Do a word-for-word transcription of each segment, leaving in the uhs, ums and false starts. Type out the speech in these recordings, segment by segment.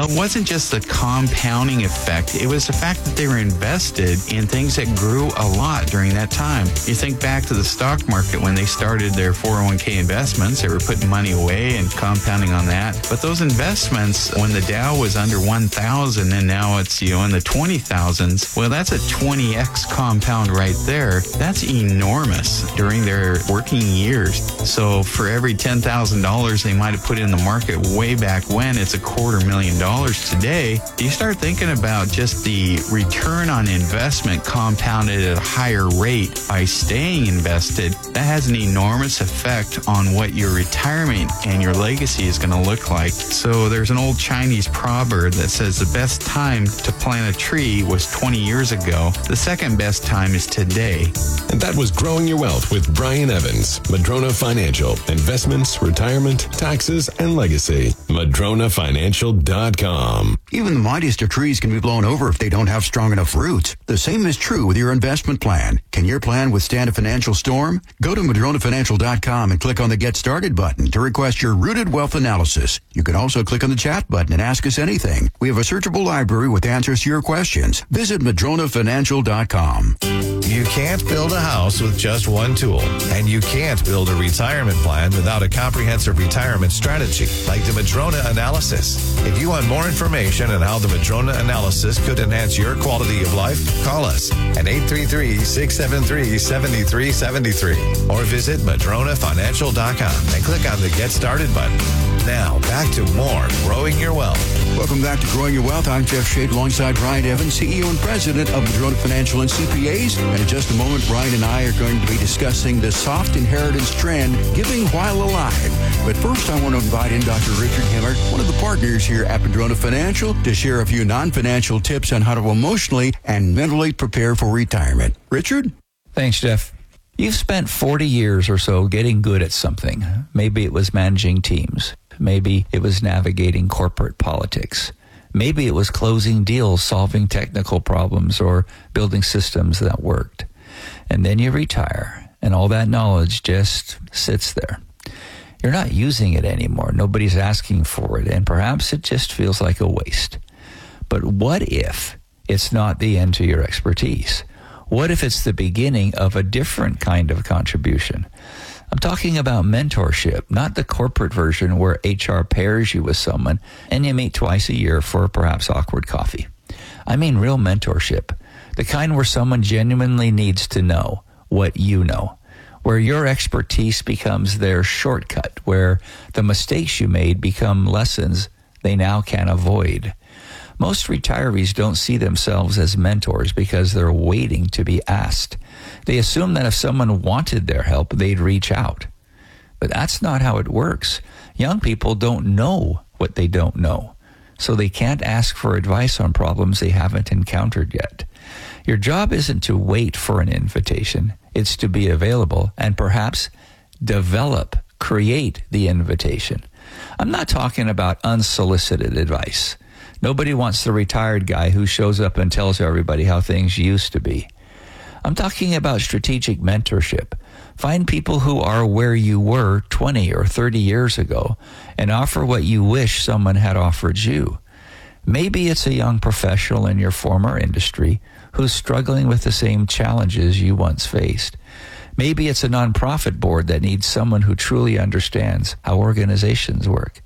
Well, it wasn't just the compounding effect. It was the fact that they were invested in things that grew a lot during that time. You think back to the stock market when they started their four oh one k investments. They were putting money away and compounding on that. But those investments, when the Dow was under one thousand and now it's, you know, in the twenty thousands, well, that's a twenty x compound right there. That's enormous during their working years. So for every ten thousand dollars they might have put in the market way back when, it's a quarter million dollars today. You start thinking about just the return on investment compounded at a higher rate by staying invested. That has an enormous effect on what your retirement and your legacy is going to look like. So there's an old Chinese proverb that says the best time to plant a tree was twenty years ago. The second best time is today. And that was Growing Your Wealth with Brian Evans. Madrona Financial. Investments, retirement, taxes, and legacy. Madrona Financial dot com. Even the mightiest of trees can be blown over if they don't have strong enough roots. The same is true with your investment plan. Can your plan withstand a financial storm? Go to Madrona Financial dot com and click on the Get Started button to request your rooted wealth analysis. You can also click on the chat button and ask us anything. We have a searchable library with answers to your questions. Visit Madrona Financial dot com. You can't build a house with just one tool, and you can't build a retirement plan without a comprehensive retirement strategy like the Madrona Analysis. If you want more information on how the Madrona Analysis could enhance your quality of life, call us at eight three three, six seven three, seven three seven three or visit Madrona Financial dot com and click on the Get Started button. Now, back to more Growing Your Wealth. Welcome back to Growing Your Wealth. I'm Jeff Shade alongside Brian Evans, C E O and President of Madrona Financial and C P As. And in just a moment, Brian and I are going to be discussing the soft inheritance trend, giving while alive. But first, I want to invite in Doctor Richard Himmer, one of the partners here at Madrona Financial, to share a few non-financial tips on how to emotionally and mentally prepare for retirement. Richard? Thanks, Jeff. You've spent forty years or so getting good at something. Maybe it was managing teams. Maybe it was navigating corporate politics. Maybe it was closing deals, solving technical problems, or building systems that worked. And then you retire, and all that knowledge just sits there. You're not using it anymore. Nobody's asking for it, and perhaps it just feels like a waste. But what if it's not the end to your expertise? What if it's the beginning of a different kind of contribution? I'm talking about mentorship, not the corporate version where H R pairs you with someone and you meet twice a year for perhaps awkward coffee. I mean real mentorship, the kind where someone genuinely needs to know what you know, where your expertise becomes their shortcut, where the mistakes you made become lessons they now can avoid. Most retirees don't see themselves as mentors because they're waiting to be asked. They assume that if someone wanted their help, they'd reach out. But that's not how it works. Young people don't know what they don't know, so they can't ask for advice on problems they haven't encountered yet. Your job isn't to wait for an invitation. It's to be available and perhaps develop, create the invitation. I'm not talking about unsolicited advice. Nobody wants the retired guy who shows up and tells everybody how things used to be. I'm talking about strategic mentorship. Find people who are where you were twenty or thirty years ago and offer what you wish someone had offered you. Maybe it's a young professional in your former industry who's struggling with the same challenges you once faced. Maybe it's a nonprofit board that needs someone who truly understands how organizations work.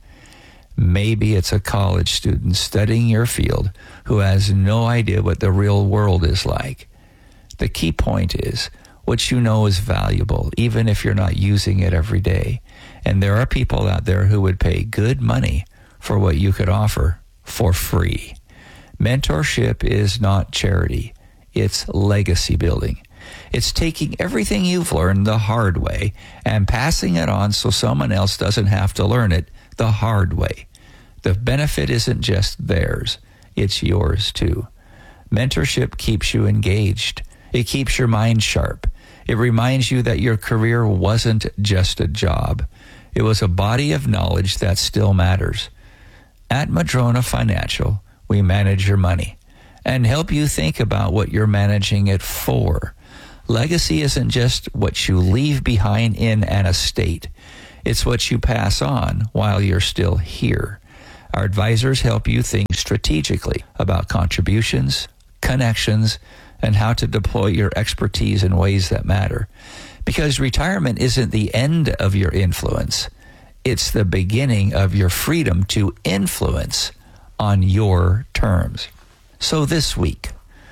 Maybe it's a college student studying your field who has no idea what the real world is like. The key point is, what you know is valuable, even if you're not using it every day. And there are people out there who would pay good money for what you could offer for free. Mentorship is not charity. It's legacy building. It's taking everything you've learned the hard way and passing it on so someone else doesn't have to learn it the hard way. The benefit isn't just theirs, it's yours too. Mentorship keeps you engaged. It keeps your mind sharp. It reminds you that your career wasn't just a job. It was a body of knowledge that still matters. At Madrona Financial, we manage your money and help you think about what you're managing it for. Legacy isn't just what you leave behind in an estate. It's what you pass on while you're still here. Our advisors help you think strategically about contributions, connections, and how to deploy your expertise in ways that matter. Because retirement isn't the end of your influence. It's the beginning of your freedom to influence on your terms. So this week,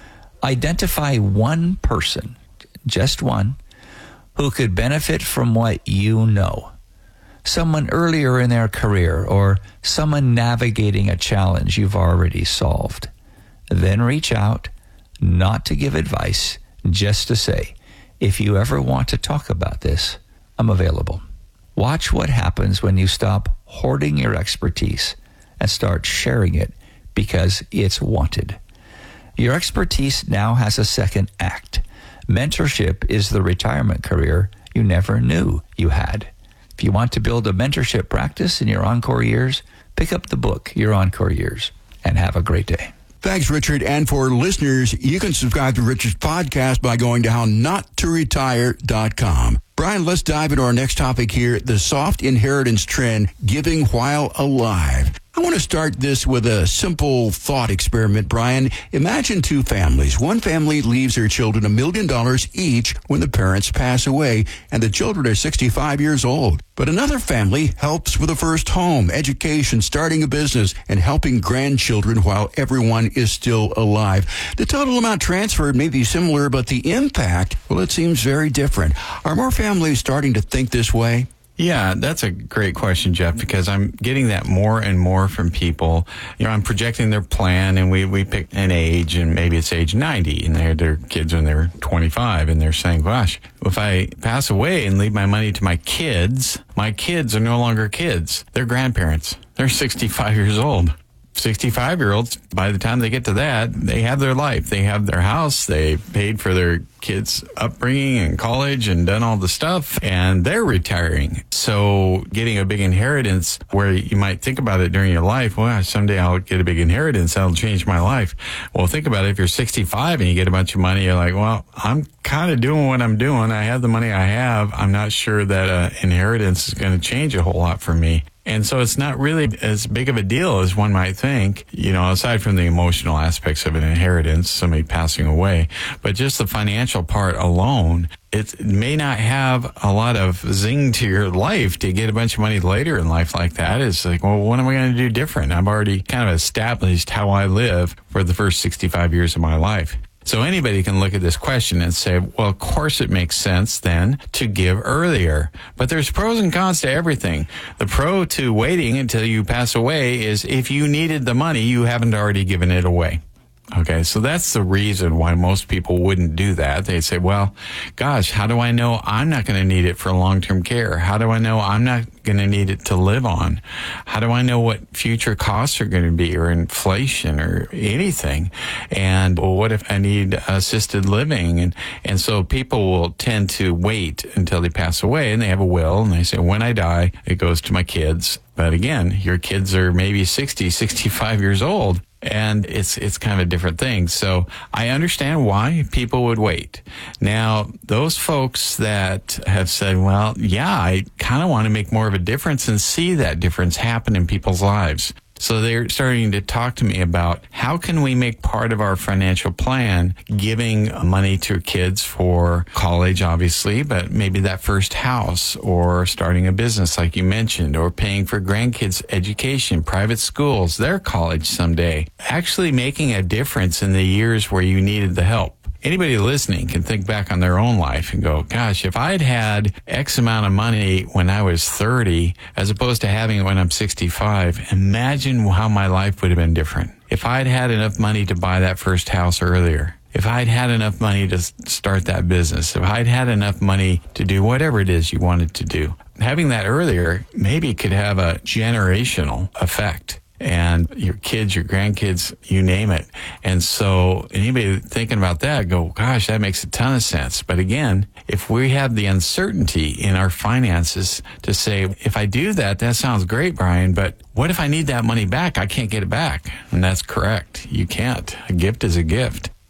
identify one person, just one, who could benefit from what you know. Someone earlier in their career or someone navigating a challenge you've already solved. Then reach out, not to give advice, just to say, if you ever want to talk about this, I'm available. Watch what happens when you stop hoarding your expertise and start sharing it because it's wanted. Your expertise now has a second act. Mentorship is the retirement career you never knew you had. If you want to build a mentorship practice in your encore years, pick up the book, Your Encore Years, and have a great day. Thanks, Richard. And for listeners, you can subscribe to Richard's podcast by going to how not to retire dot com. Brian, let's dive into our next topic here, the soft inheritance trend, giving while alive. I want to start this with a simple thought experiment, Brian. Imagine two families. One family leaves their children a million dollars each when the parents pass away, and the children are sixty-five years old. But another family helps with a first home, education, starting a business, and helping grandchildren while everyone is still alive. The total amount transferred may be similar, but the impact, well, it seems very different. Are more families starting to think this way? Yeah, that's a great question, Jeff, because I'm getting that more and more from people. You know, I'm projecting their plan, and we, we pick an age, and maybe it's age ninety, and they're their kids when they're twenty-five, and they're saying, gosh, if I pass away and leave my money to my kids, my kids are no longer kids. They're grandparents. They're sixty-five years old. sixty-five-year-olds, by the time they get to that, they have their life. They have their house. They paid for their kids' upbringing and college and done all the stuff, and they're retiring. So getting a big inheritance where you might think about it during your life, well, someday I'll get a big inheritance. That'll change my life. Well, think about it. If you're sixty-five and you get a bunch of money, you're like, well, I'm kind of doing what I'm doing. I have the money I have. I'm not sure that uh, inheritance is going to change a whole lot for me. And so it's not really as big of a deal as one might think, you know, aside from the emotional aspects of an inheritance, somebody passing away. But just the financial part alone, it may not have a lot of zing to your life to get a bunch of money later in life like that. It's like, well, what am I going to do different? I've already kind of established how I live for the first sixty-five years of my life. So anybody can look at this question and say, well, of course it makes sense then to give earlier. But there's pros and cons to everything. The pro to waiting until you pass away is if you needed the money, you haven't already given it away. Okay, so that's the reason why most people wouldn't do that. They'd say, well, gosh, how do I know I'm not going to need it for long-term care? How do I know I'm not going to need it to live on? How do I know what future costs are going to be, or inflation or anything? And well, what if I need assisted living? And, and so people will tend to wait until they pass away, and they have a will, and they say, when I die, it goes to my kids. But again, your kids are maybe sixty, sixty-five years old. And it's it's kind of a different thing. So I understand why people would wait. Now, those folks that have said, well, yeah, I kind of want to make more of a difference and see that difference happen in people's lives. So they're starting to talk to me about how can we make part of our financial plan giving money to kids for college, obviously, but maybe that first house, or starting a business like you mentioned, or paying for grandkids' education, private schools, their college someday. Actually making a difference in the years where you needed the help. Anybody listening can think back on their own life and go, gosh, if I'd had X amount of money when I was thirty, as opposed to having it when I'm sixty-five, imagine how my life would have been different. If I'd had enough money to buy that first house earlier, if I'd had enough money to start that business, if I'd had enough money to do whatever it is you wanted to do, having that earlier maybe could have a generational effect. And your kids, your grandkids, you name it. And so anybody thinking about that, go, gosh, that makes a ton of sense. But again, if we have the uncertainty in our finances to say, if I do that, that sounds great, Brian, but what if I need that money back? I can't get it back. And that's correct. You can't. A gift is a gift.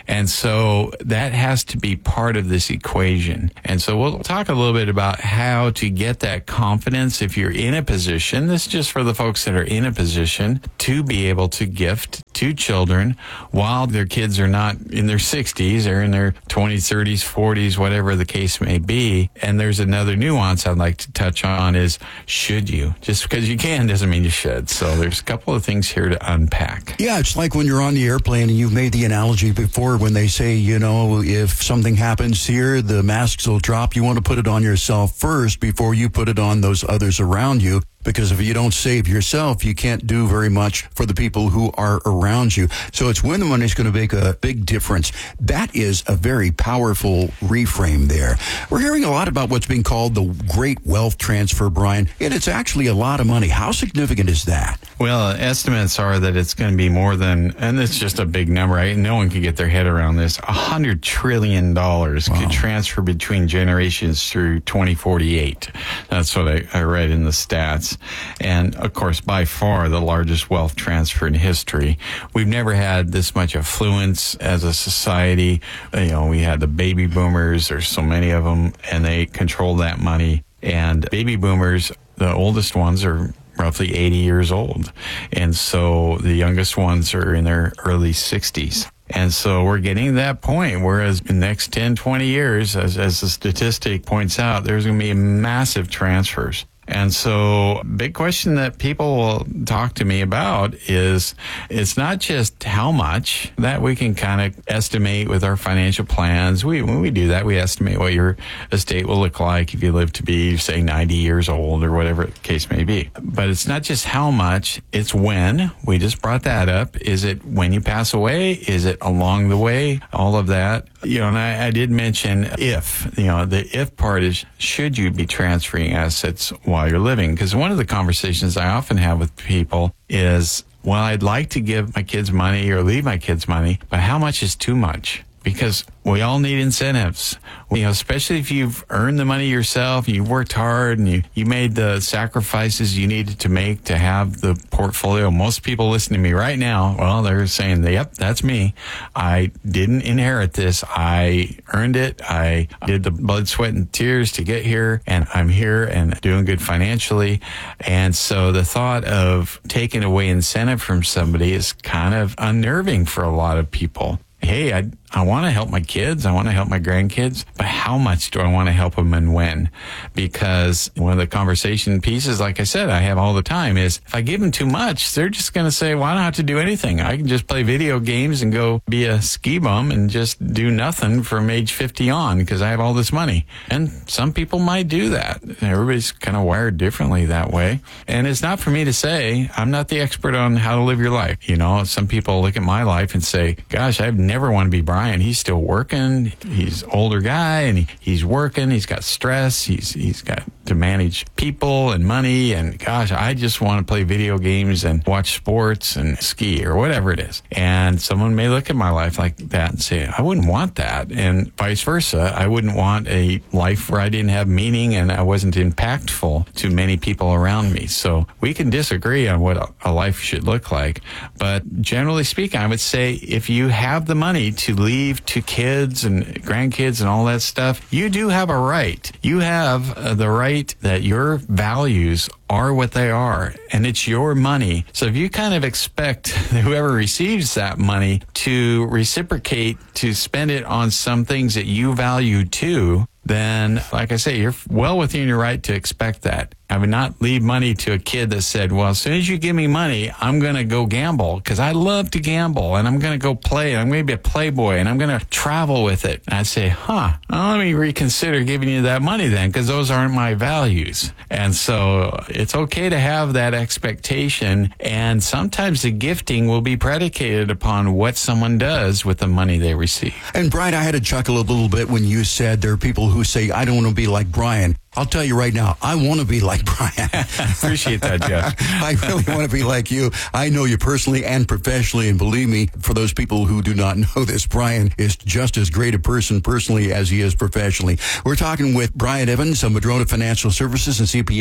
And so that has to be part of this equation. And so we'll talk a little bit about how to get that confidence if you're in a position, this is just for the folks that are in a position, to be able to gift to children while their kids are not in their sixties, they're in their twenties, thirties, forties, whatever the case may be. And there's another nuance I'd like to touch on is, should you? Just because you can doesn't mean you should. So there's a couple of things here to unpack. Yeah, it's like when you're on the airplane, and you've made the analogy before when they say, you know, if something happens here, the masks will drop. You want to put it on yourself first before you put it on those others around you. Because if you don't save yourself, you can't do very much for the people who are around you. So it's when the money's going to make a big difference. That is a very powerful reframe there. We're hearing a lot about what's being called the great wealth transfer, Brian, and it's actually a lot of money. How significant is that? Well, estimates are that it's going to be more than, and it's just a big number. Right? No one can get their head around this. one hundred trillion dollars wow. could transfer between generations through twenty forty-eight. That's what I, I read in the stats. And, of course, by far the largest wealth transfer in history. We've never had this much affluence as a society. You know, we had the baby boomers. There's so many of them, and they control that money. And baby boomers, the oldest ones are roughly eighty years old. And so the youngest ones are in their early sixties. And so we're getting to that point, whereas in the next ten, twenty years, as, as the statistic points out, there's going to be massive transfers. And so big question that people will talk to me about is, it's not just how much that we can kind of estimate with our financial plans. We, when we do that, we estimate what your estate will look like if you live to be, say, ninety years old or whatever the case may be. But it's not just how much, it's when. We just brought that up. Is it when you pass away? Is it along the way? All of that. You know, and I, I did mention if, you know, the if part is, should you be transferring assets while you're living? Because one of the conversations I often have with people is, well, I'd like to give my kids money or leave my kids money, but how much is too much? Because we all need incentives, you know, especially if you've earned the money yourself, you worked hard, and you, you made the sacrifices you needed to make to have the portfolio. Most people listening to me right now, well, they're saying, yep, that's me. I didn't inherit this. I earned it. I did the blood, sweat, and tears to get here, and I'm here and doing good financially. And so the thought of taking away incentive from somebody is kind of unnerving for a lot of people. Hey, I I want to help my kids. I want to help my grandkids. But how much do I want to help them and when? Because one of the conversation pieces, like I said, I have all the time is if I give them too much, they're just going to say, well, I don't have to do anything. I can just play video games and go be a ski bum and just do nothing from age fifty on because I have all this money. And some people might do that. Everybody's kind of wired differently that way. And it's not for me to say. I'm not the expert on how to live your life. You know, some people look at my life and say, gosh, I've never want to be Brian. He's still working. He's an older guy and he, he's working. He's got stress. He's he's got to manage people and money. And gosh, I just want to play video games and watch sports and ski or whatever it is. And someone may look at my life like that and say, I wouldn't want that. And vice versa. I wouldn't want a life where I didn't have meaning and I wasn't impactful to many people around me. So we can disagree on what a, a life should look like. But generally speaking, I would say if you have the money to leave to kids and grandkids and all that stuff, you do have a right. You have uh, the right that your values are what they are, and it's your money. So if you kind of expect whoever receives that money to reciprocate, to spend it on some things that you value too, then, like I say, you're well within your right to expect that. I would not leave money to a kid that said, well, as soon as you give me money, I'm going to go gamble because I love to gamble and I'm going to go play and I'm going to be a playboy and I'm going to travel with it. And I'd say, huh, well, let me reconsider giving you that money then because those aren't my values. And so it's okay to have that expectation. And sometimes the gifting will be predicated upon what someone does with the money they receive. And Brian, I had to chuckle a little bit when you said there are people who say, I don't want to be like Brian. I'll tell you right now, I want to be like Brian. Appreciate that, Jeff. I really want to be like you. I know you personally and professionally, and believe me, for those people who do not know this, Brian is just as great a person personally as he is professionally. We're talking with Brian Evans of Madrona Financial Services and C P As,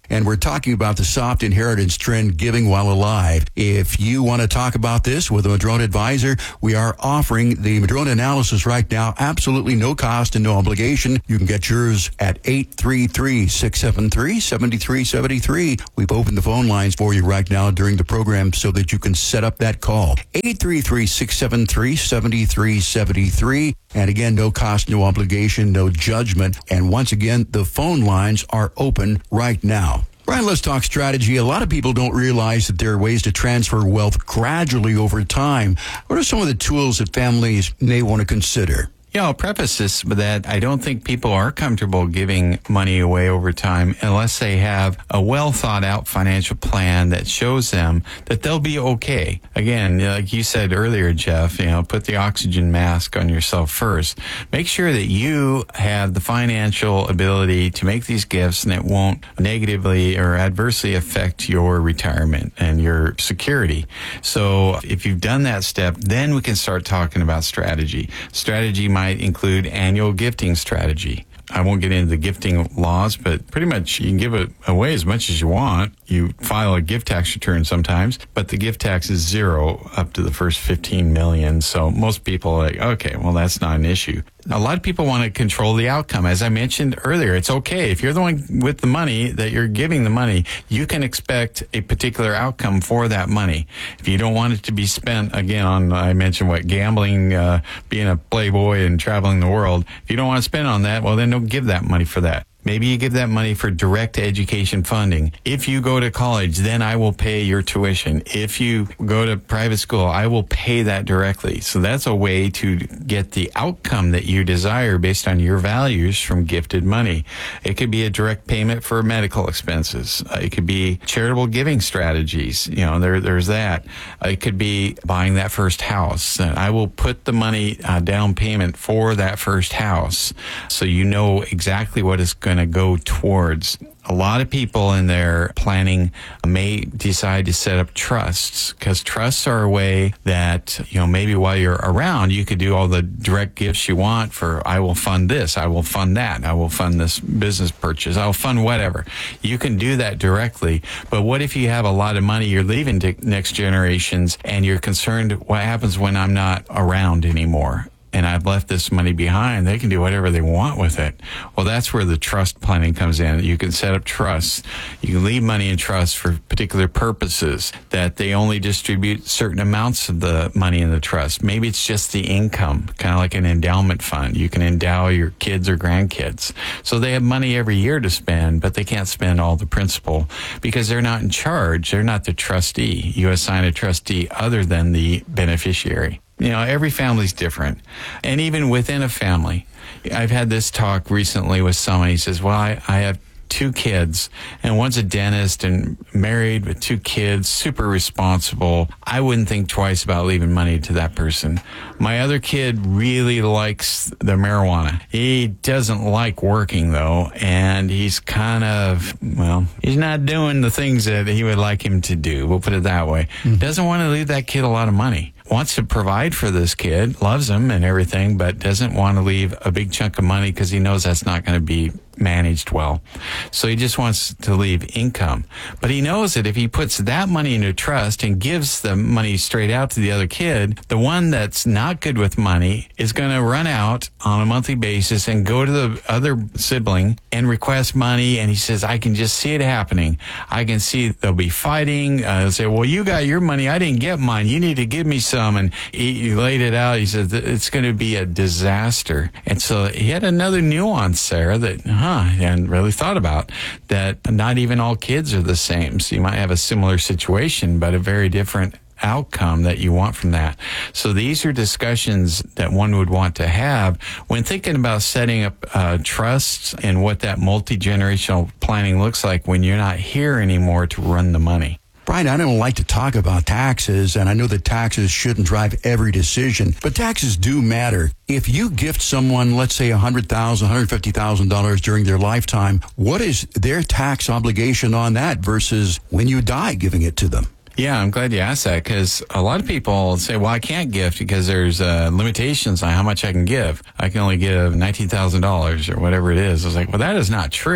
and we're talking about the soft inheritance trend, giving while alive. If you want to talk about this with a Madrona advisor, we are offering the Madrona analysis right now, absolutely no cost and no obligation. You can get yours at eight three three, six seven three, seven three seven three. We've opened the phone lines for you right now during the program so that you can set up that call. eight three three, six seven three, seven three seven three. And again, no cost, no obligation, no judgment. And once again, the phone lines are open right now. Brian, let's talk strategy. A lot of people don't realize that there are ways to transfer wealth gradually over time. What are some of the tools that families may want to consider? Yeah, I'll preface this with that I don't think people are comfortable giving money away over time unless they have a well thought out financial plan that shows them that they'll be okay. Again, like you said earlier, Jeff, you know, put the oxygen mask on yourself first. Make sure that you have the financial ability to make these gifts and it won't negatively or adversely affect your retirement and your security. So if you've done that step, then we can start talking about strategy. Strategy might include annual gifting strategy. I won't get into the gifting laws, but pretty much you can give it away as much as you want. You file a gift tax return sometimes, but the gift tax is zero up to the first fifteen million. So most people are like, okay, well, that's not an issue. A lot of people want to control the outcome. As I mentioned earlier, it's okay. If you're the one with the money, that you're giving the money, you can expect a particular outcome for that money. If you don't want it to be spent, again, on, I mentioned what, gambling, uh, being a playboy and traveling the world. If you don't want to spend on that, well, then don't give that money for that. Maybe you give that money for direct education funding. If you go to college, then I will pay your tuition. If you go to private school, I will pay that directly. So that's a way to get the outcome that you desire based on your values from gifted money. It could be a direct payment for medical expenses. Uh, it could be charitable giving strategies. You know, there, there's that. Uh, it could be buying that first house. Uh, I will put the money uh, down payment for that first house so you know exactly what is going to go towards. A lot of people in their planning may decide to set up trusts because trusts are a way that, you know, maybe while you're around, you could do all the direct gifts you want for, I will fund this, I will fund that, I will fund this business purchase, I'll fund whatever. You can do that directly. But what if you have a lot of money you're leaving to next generations and you're concerned what happens when I'm not around anymore? And I've left this money behind, they can do whatever they want with it. Well, that's where the trust planning comes in. You can set up trusts. You can leave money in trust for particular purposes that they only distribute certain amounts of the money in the trust. Maybe it's just the income, kind of like an endowment fund. You can endow your kids or grandkids. So they have money every year to spend, but they can't spend all the principal because they're not in charge. They're not the trustee. You assign a trustee other than the beneficiary. You know, every family's different. And even within a family, I've had this talk recently with someone. He says, well, I, I have two kids, and one's a dentist and married with two kids, super responsible. I wouldn't think twice about leaving money to that person. My other kid really likes the marijuana. He doesn't like working, though, and he's kind of, well, he's not doing the things that he would like him to do. We'll put it that way. Mm-hmm. Doesn't want to leave that kid a lot of money. Wants to provide for this kid, loves him and everything, but doesn't want to leave a big chunk of money because he knows that's not going to be managed well. So he just wants to leave income. But he knows that if he puts that money into trust and gives the money straight out to the other kid, the one that's not good with money is going to run out on a monthly basis and go to the other sibling and request money. And he says, I can just see it happening. I can see they'll be fighting. Uh, they'll say, well, you got your money. I didn't get mine. You need to give me some. And he, he laid it out. He said, it's going to be a disaster. And so he had another nuance there that, huh, I hadn't really thought about, that not even all kids are the same. So you might have a similar situation, but a very different outcome that you want from that. So these are discussions that one would want to have when thinking about setting up uh, trusts and what that multi-generational planning looks like when you're not here anymore to run the money. Brian, I don't like to talk about taxes, and I know that taxes shouldn't drive every decision, but taxes do matter. If you gift someone, let's say one hundred thousand dollars, one hundred fifty thousand dollars during their lifetime, what is their tax obligation on that versus when you die giving it to them? Yeah, I'm glad you asked that because a lot of people say, well, I can't gift because there's uh, limitations on how much I can give. I can only give nineteen thousand dollars or whatever it is. I was like, well, that is not true.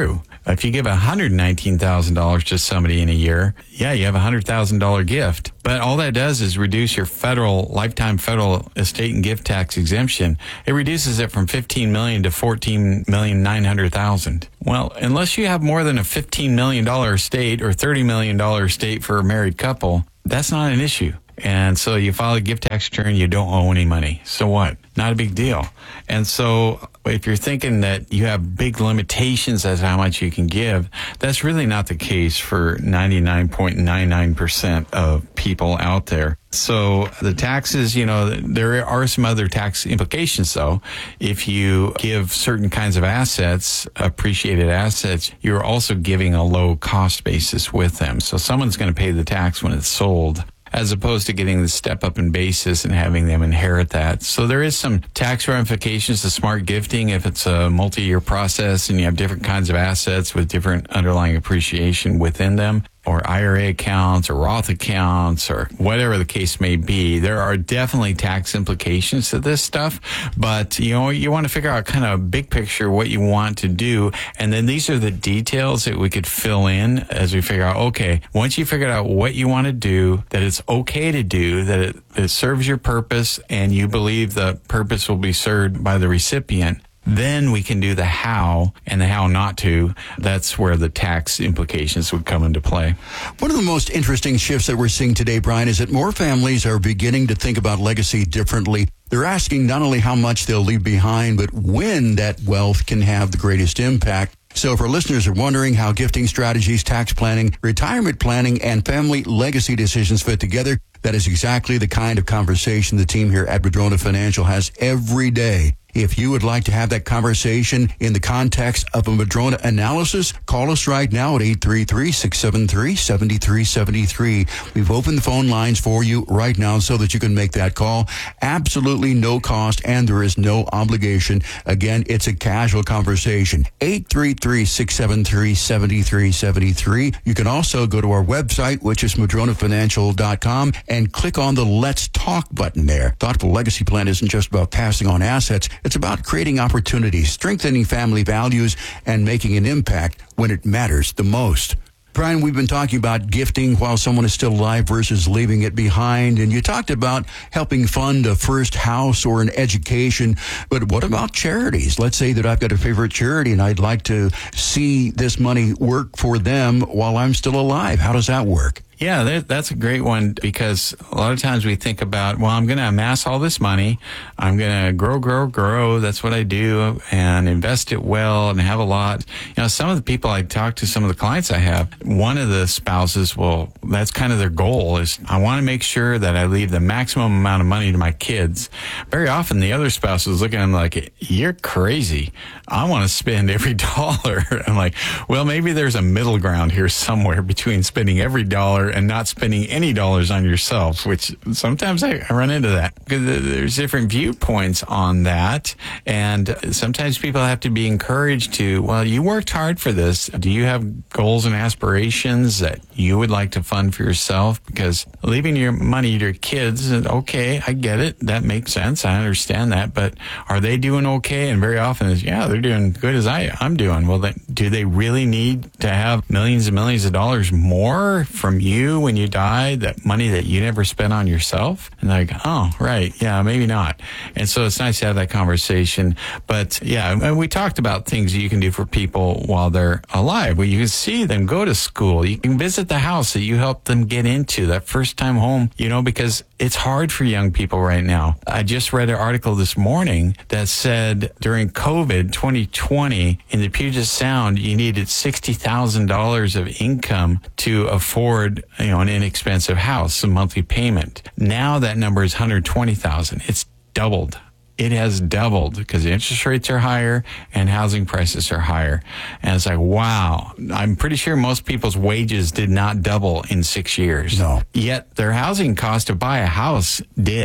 If you give one hundred nineteen thousand dollars to somebody in a year, yeah, you have a one hundred thousand dollars gift. But all that does is reduce your federal, lifetime federal estate and gift tax exemption. It reduces it from fifteen million dollars to fourteen million nine hundred thousand dollars. Well, unless you have more than a fifteen million dollars estate or thirty million dollars estate for a married couple, that's not an issue. And so you file a gift tax return, you don't owe any money. So what? Not a big deal. And so if you're thinking that you have big limitations as to how much you can give, that's really not the case for ninety-nine point nine nine percent of people out there. So the taxes, you know, there are some other tax implications, though. If you give certain kinds of assets, appreciated assets, you're also giving a low cost basis with them. So someone's going to pay the tax when it's sold, as opposed to getting the step up in basis and having them inherit that. So there is some tax ramifications to smart gifting if it's a multi-year process and you have different kinds of assets with different underlying appreciation within them, or I R A accounts or Roth accounts or whatever the case may be. There are definitely tax implications to this stuff, but you know, you want to figure out kind of big picture what you want to do. And then these are the details that we could fill in as we figure out, okay, once you figure out what you want to do, that it's okay to do, that it, it serves your purpose and you believe the purpose will be served by the recipient, then we can do the how and the how not to. That's where the tax implications would come into play. One of the most interesting shifts that we're seeing today, Brian, is that more families are beginning to think about legacy differently. They're asking not only how much they'll leave behind, but when that wealth can have the greatest impact. So if our listeners are wondering how gifting strategies, tax planning, retirement planning, and family legacy decisions fit together, that is exactly the kind of conversation the team here at Madrona Financial has every day. If you would like to have that conversation in the context of a Madrona analysis, call us right now at eight three three, six seven three, seven three seven three. We've opened the phone lines for you right now so that you can make that call. Absolutely no cost, and there is no obligation. Again, it's a casual conversation. eight three three, six seven three, seven three seven three. You can also go to our website, which is madrona financial dot com, and click on the Let's Talk button there. Thoughtful Legacy Plan isn't just about passing on assets. It's about creating opportunities, strengthening family values, and making an impact when it matters the most. Brian, we've been talking about gifting while someone is still alive versus leaving it behind. And you talked about helping fund a first house or an education. But what about charities? Let's say that I've got a favorite charity and I'd like to see this money work for them while I'm still alive. How does that work? Yeah, that, that's a great one, because a lot of times we think about, well, I'm going to amass all this money. I'm going to grow, grow, grow. That's what I do, and invest it well and have a lot. You know, some of the people I talk to, some of the clients I have, one of the spouses, well, that's kind of their goal is, I want to make sure that I leave the maximum amount of money to my kids. Very often the other spouse is looking at them like, you're crazy. I want to spend every dollar. I'm like, well, maybe there's a middle ground here somewhere between spending every dollar and not spending any dollars on yourself, which sometimes I run into that. There's different viewpoints on that. And sometimes people have to be encouraged to, well, you worked hard for this. Do you have goals and aspirations that you would like to fund for yourself? Because leaving your money to your kids, okay, I get it. That makes sense. I understand that. But are they doing okay? And very often is, yeah, they're doing good as I, I'm doing. Well, then, do they really need to have millions and millions of dollars more from you when you die, that money that you never spent on yourself? And like, oh, right. Yeah, maybe not. And so it's nice to have that conversation. But yeah, and we talked about things you can do for people while they're alive. Well, you can see them go to school. You can visit the house that you helped them get into, that first time home, you know, because it's hard for young people right now. I just read an article this morning that said during COVID twenty twenty in the Puget Sound, you needed sixty thousand dollars of income to afford, you know, an inexpensive house, a monthly payment. Now that number is one hundred twenty thousand dollars. It's doubled. It has doubled because interest rates are higher and housing prices are higher. And it's like, wow, I'm pretty sure most people's wages did not double in six years. No. Yet their housing cost to buy a house did.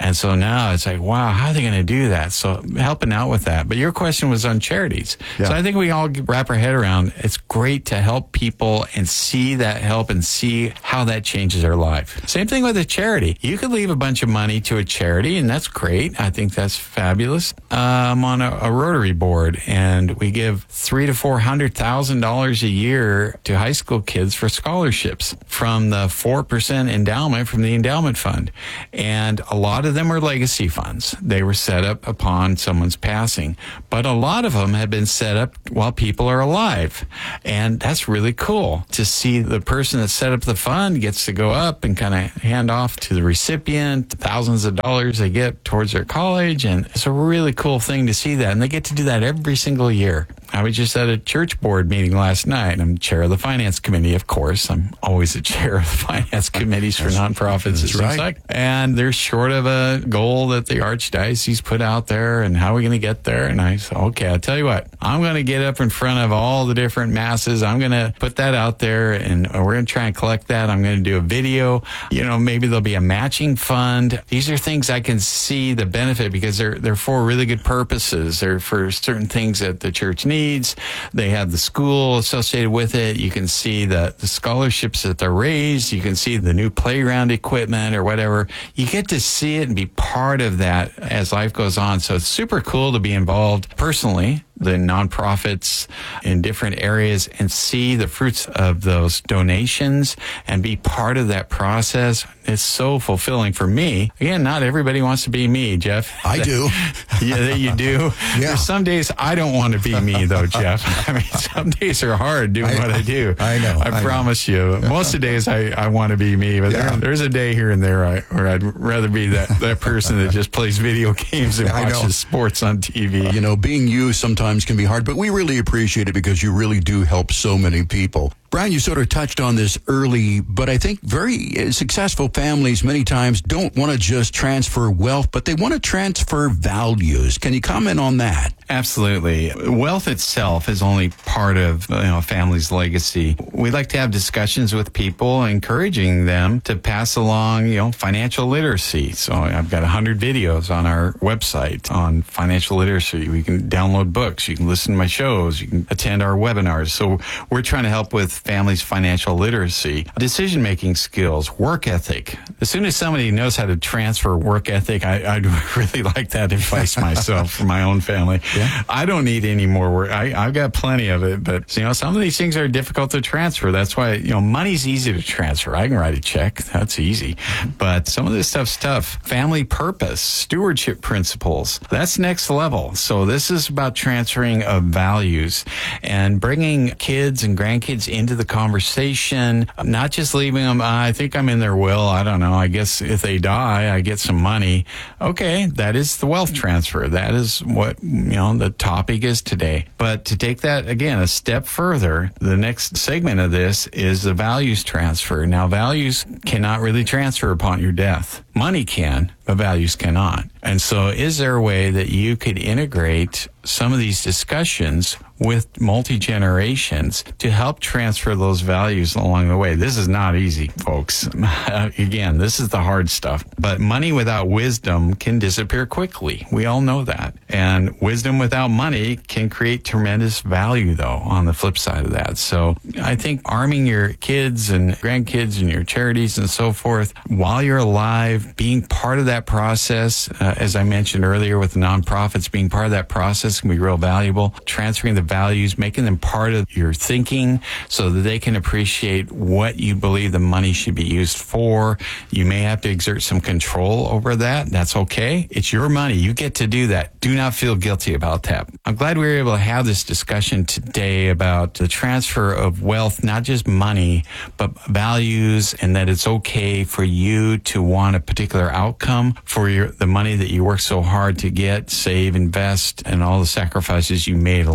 And so now it's like, wow, how are they going to do that? So helping out with that. But your question was on charities. Yeah. So I think we all wrap our head around, it's great to help people and see that help and see how that changes their life. Same thing with a charity. You could leave a bunch of money to a charity, and that's great. I think that's fabulous. Uh, I'm on a, a Rotary board, and we give three to four hundred thousand dollars a year to high school kids for scholarships from the four percent endowment from the endowment fund. And a lot of them are legacy funds. They were set up upon someone's passing, but a lot of them have been set up while people are alive. And that's really cool to see the person that set up the fund gets to go up and kind of hand off to the recipient thousands of dollars they get towards their college. And it's a really cool thing to see that. And they get to do that every single year. I was just at a church board meeting last night. I'm chair of the finance committee, of course. I'm always the chair of the finance committees for nonprofits. That's right. Like. And they're short of a goal that the Archdiocese put out there, and how are we going to get there? And I said, okay, I'll tell you what, I'm going to get up in front of all the different masses. I'm going to put that out there, and we're going to try and collect that. I'm going to do a video. You know, maybe there'll be a matching fund. These are things I can see the benefit, because they're, they're for really good purposes. They're for certain things that the church needs. They have the school associated with it. You can see the, the scholarships that they're raised. You can see the new playground equipment or whatever. You get to see it and be part of that as life goes on. So it's super cool to be involved personally, the nonprofits in different areas, and see the fruits of those donations and be part of that process. It's so fulfilling for me. Again, not everybody wants to be me, Jeff. I do. Yeah, you do. Yeah. There's some days I don't want to be me, though, Jeff. I mean, some days are hard doing I, what I do. I know. I, I promise know. you. Most of the days I, I want to be me, but Yeah. there, there's a day here and there I, where I'd rather be that, that person that just plays video games and I know. watches sports on T V. You know, being you sometimes can be hard, but we really appreciate it because you really do help so many people. Brian, you sort of touched on this early, but I think very successful families many times don't want to just transfer wealth, but they want to transfer values. Can you comment on that? Absolutely. Wealth itself is only part of, you know, a family's legacy. We like to have discussions with people, encouraging them to pass along, you know, financial literacy. So I've got one hundred videos on our website on financial literacy. We can download books. You can listen to my shows. You can attend our webinars. So we're trying to help with families' financial literacy, decision-making skills, work ethic. As soon as somebody knows how to transfer work ethic, I, I'd really like that advice myself for my own family. Yeah. I don't need any more work. I, I've got plenty of it, but you know, some of these things are difficult to transfer. That's why, you know, money's easy to transfer. I can write a check. That's easy. But some of this stuff's tough. Family purpose, stewardship principles, that's next level. So this is about transferring of values and bringing kids and grandkids into the conversation, not just leaving them, I think I'm in their will. I don't know. I guess if they die, I get some money. Okay, that is the wealth transfer. That is what, you know, the topic is today. But to take that, again, a step further, the next segment of this is the values transfer. Now, values cannot really transfer upon your death. Money can, but values cannot. And so is there a way that you could integrate some of these discussions with multi-generations to help transfer those values along the way? This is not easy, folks. Again, this is the hard stuff. But money without wisdom can disappear quickly. We all know that. And wisdom without money can create tremendous value, though, on the flip side of that. So I think arming your kids and grandkids and your charities and so forth while you're alive, being part of that process, uh, as I mentioned earlier with the nonprofits, being part of that process can be real valuable. Transferring the values, making them part of your thinking so that they can appreciate what you believe the money should be used for. You may have to exert some control over that. That's okay. It's your money. You get to do that. Do not feel guilty about that. I'm glad we were able to have this discussion today about the transfer of wealth, not just money, but values, and that it's okay for you to want a particular outcome for your the money that you work so hard to get, save, invest, and all the sacrifices you made along the way.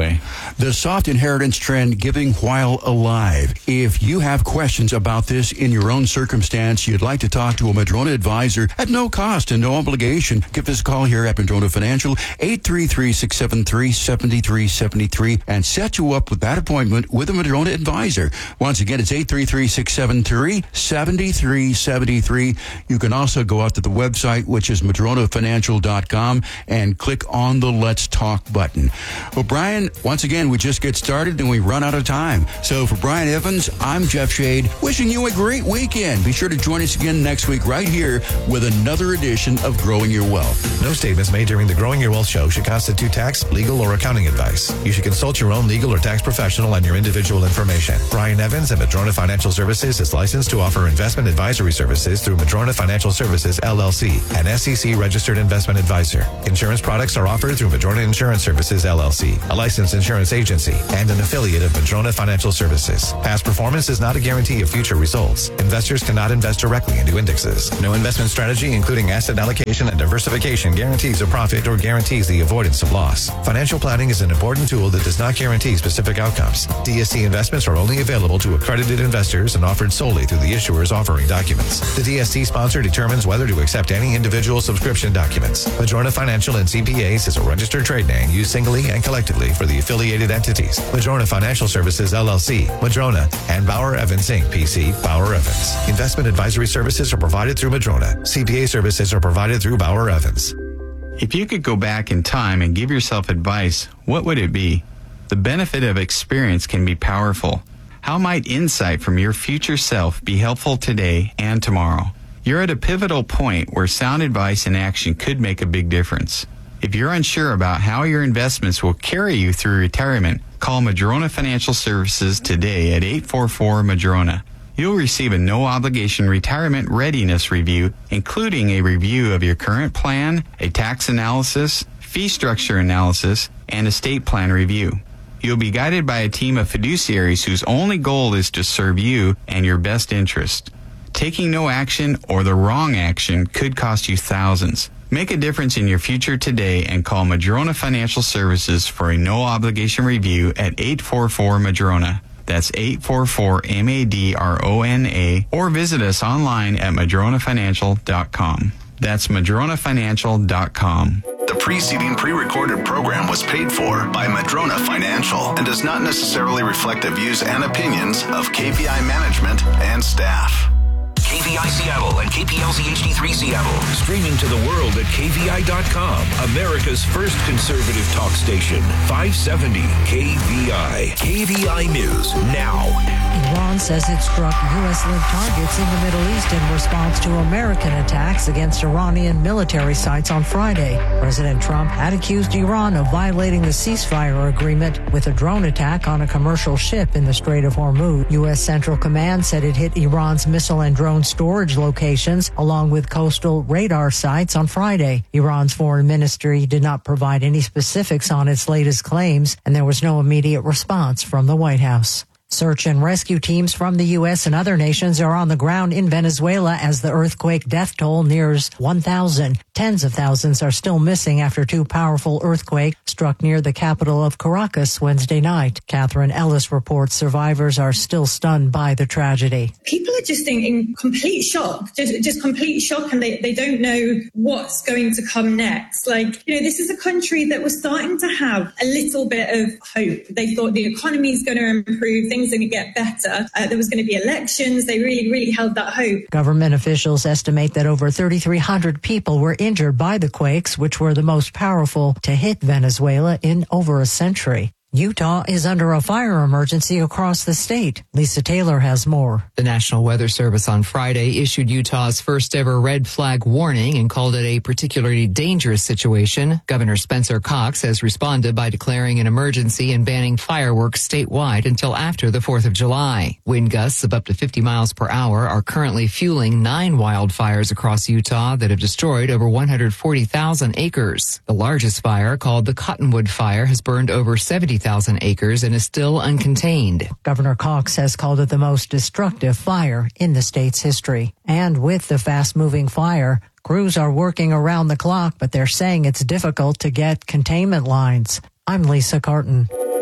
way. The soft inheritance trend, giving while alive. If you have questions about this in your own circumstance, you'd like to talk to a Madrona advisor at no cost and no obligation, give us a call here at Madrona Financial, eight three three, six seven three, seven three seven three, and set you up with that appointment with a Madrona advisor. Once again, it's eight three three, six seven three, seven three seven three. You can also go out to the website, which is madrona financial dot com, and click on the Let's Talk button. Well, Brian, once again, we just get started and we run out of time. So for Brian Evans, I'm Jeff Shade, wishing you a great weekend. Be sure to join us again next week right here with another edition of Growing Your Wealth. No statements made during the Growing Your Wealth show should constitute tax, legal, or accounting advice. You should consult your own legal or tax professional on your individual information. Brian Evans at Madrona Financial Services is licensed to offer investment advisory services through Madrona Financial Services, L L C, an S E C registered investment advisor. Insurance products are offered through Madrona Insurance Services, L L C, a licensed insurance agency, and an affiliate of Madrona Financial Services. Past performance is not a guarantee of future results. Investors cannot invest directly into indexes. No investment strategy, including asset allocation and diversification, guarantees a profit or guarantees the avoidance of loss. Financial planning is an important tool that does not guarantee specific outcomes. D S T investments are only available to accredited investors and offered solely through the issuer's offering documents. The D S T sponsor determines whether to accept any individual subscription documents. Madrona Financial and C P As is a registered trade name used singly and collectively for the affiliated entities. Madrona Financial Services, L L C, Madrona, and Bauer Evans, Incorporated, P C, Bauer Evans. Investment advisory services are provided through Madrona. C P A services are provided through Bauer Evans. If you could go back in time and give yourself advice, what would it be? The benefit of experience can be powerful. How might insight from your future self be helpful today and tomorrow? You're at a pivotal point where sound advice and action could make a big difference. If you're unsure about how your investments will carry you through retirement, call Madrona Financial Services today at eight four four, Madrona. You'll receive a no-obligation retirement readiness review, including a review of your current plan, a tax analysis, fee structure analysis, and estate plan review. You'll be guided by a team of fiduciaries whose only goal is to serve you and your best interest. Taking no action or the wrong action could cost you thousands. Make a difference in your future today and call Madrona Financial Services for a no-obligation review at eight four four, Madrona. That's eight four four, M A D R O N A, or visit us online at madrona financial dot com. That's madrona financial dot com. The preceding pre-recorded program was paid for by Madrona Financial and does not necessarily reflect the views and opinions of K P I management and staff. K V I Seattle and K P L Z H D three Seattle. Streaming to the world at K V I dot com. America's first conservative talk station. five seventy K V I. K V I News now. Iran says it struck U S-led targets in the Middle East in response to American attacks against Iranian military sites on Friday. President Trump had accused Iran of violating the ceasefire agreement with a drone attack on a commercial ship in the Strait of Hormuz. U S Central Command said it hit Iran's missile and drone storage locations along with coastal radar sites on Friday. Iran's foreign ministry did not provide any specifics on its latest claims, and there was no immediate response from the White House. Search and rescue teams from the U S and other nations are on the ground in Venezuela as the earthquake death toll nears one thousand. Tens of thousands are still missing after two powerful earthquakes struck near the capital of Caracas Wednesday night. Catherine Ellis reports survivors are still stunned by the tragedy. People are just in, in complete shock, just, just complete shock, and they, they don't know what's going to come next. Like, you know, this is a country that was starting to have a little bit of hope. They thought the economy is going to improve, things are going to get better. Uh, there was going to be elections. They really, really held that hope. Government officials estimate that over thirty-three hundred people were injured by the quakes, which were the most powerful to hit Venezuela in over a century. Utah is under a fire emergency across the state. Lisa Taylor has more. The National Weather Service on Friday issued Utah's first ever red flag warning and called it a particularly dangerous situation. Governor Spencer Cox has responded by declaring an emergency and banning fireworks statewide until after the fourth of July. Wind gusts of up to fifty miles per hour are currently fueling nine wildfires across Utah that have destroyed over one hundred forty thousand acres. The largest fire, called the Cottonwood Fire, has burned over seventy thousand acres and is still uncontained. Governor Cox has called it the most destructive fire in the state's history. And with the fast-moving fire, crews are working around the clock, but they're saying it's difficult to get containment lines. I'm Lisa Carton.